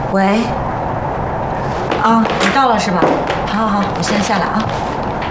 喂，啊，你到了是吧？好好好，我现在下来啊。